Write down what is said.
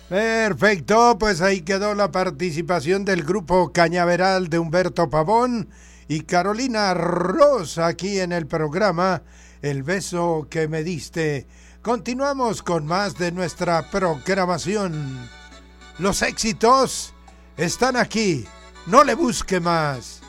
Perfecto, pues ahí quedó la participación del grupo Cañaveral de Humberto Pavón y Carolina Rosa aquí en el programa El beso que me diste. Continuamos con más de nuestra programación. Los éxitos están aquí, no le busque más.